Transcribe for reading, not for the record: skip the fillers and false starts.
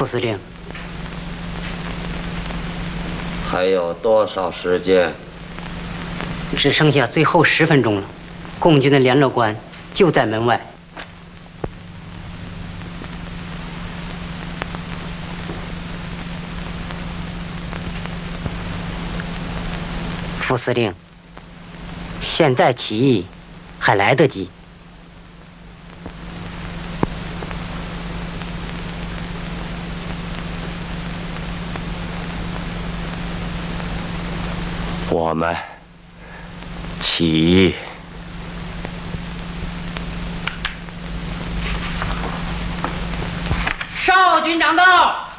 副司令， 还有多少时间？ 只剩下最后10分钟了。共军的联络官就在门外。副司令，现在起义还来得及。 我们起义。 少军长到。